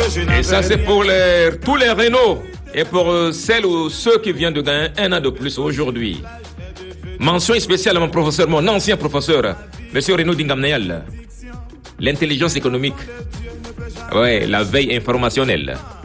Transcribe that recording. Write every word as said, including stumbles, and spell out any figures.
Et ça, c'est pour les, tous les Renault et pour celles ou ceux qui viennent de gagner un an de plus aujourd'hui. Mention spéciale à mon professeur, mon ancien professeur, monsieur Renaud Dingamneyal. L'intelligence économique. Ouais, la veille informationnelle.